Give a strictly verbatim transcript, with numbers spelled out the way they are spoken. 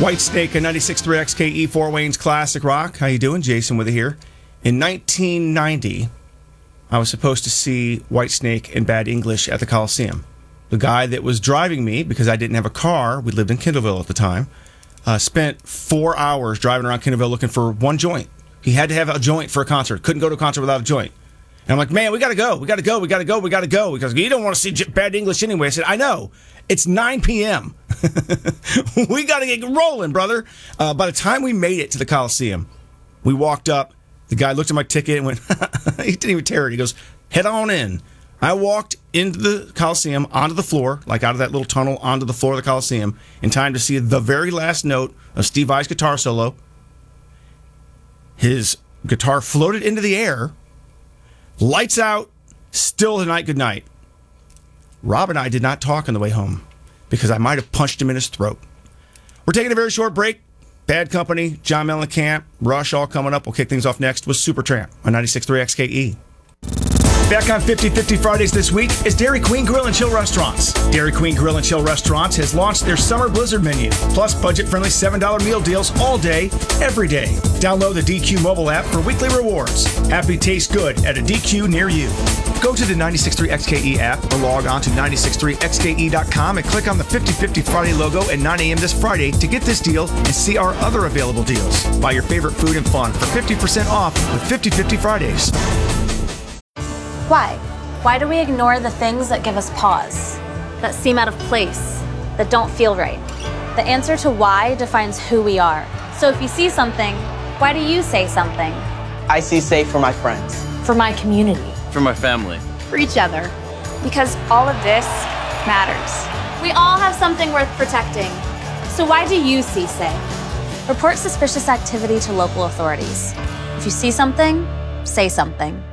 Whitesnake and ninety-six point three X K E, Fort Wayne's Classic Rock. How you doing? Jason with you here. In nineteen ninety, I was supposed to see Whitesnake and Bad English at the Coliseum. The guy that was driving me, because I didn't have a car, we lived in Kendallville at the time, uh, spent four hours driving around Kendallville looking for one joint. He had to have a joint for a concert. Couldn't go to a concert without a joint. And I'm like, man, we got to go. We got to go. We got to go. We got to go. Because you don't want to see J- Bad English anyway. I said, I know. It's nine p.m. We got to get rolling, brother. Uh, by the time we made it to the Coliseum, we walked up. The guy looked at my ticket and went, he didn't even tear it. He goes, head on in. I walked into the Coliseum, onto the floor, like out of that little tunnel, onto the floor of the Coliseum, in time to see the very last note of Steve Vai's guitar solo. His guitar floated into the air. Lights out, still the night goodnight. Rob and I did not talk on the way home because I might have punched him in his throat. We're taking a very short break. Bad Company, John Mellencamp, Rush all coming up. We'll kick things off next with Supertramp on ninety-six point three X K E. Back on fifty fifty Fridays this week is Dairy Queen Grill and Chill Restaurants. Dairy Queen Grill and Chill Restaurants has launched their Summer Blizzard menu, plus budget-friendly seven dollars meal deals all day, every day. Download the D Q mobile app for weekly rewards. Happy tastes good at a D Q near you. Go to the ninety-six point three X K E app or log on to ninety-six point three X K E dot com and click on the fifty fifty Friday logo at nine a.m. this Friday to get this deal and see our other available deals. Buy your favorite food and fun for fifty percent off with fifty fifty Fridays. Why? Why do we ignore the things that give us pause, that seem out of place, that don't feel right? The answer to why defines who we are. So if you see something, why do you say something? I see safe for my friends. For my community. For my family. For each other. Because all of this matters. We all have something worth protecting. So why do you see safe? Report suspicious activity to local authorities. If you see something, say something.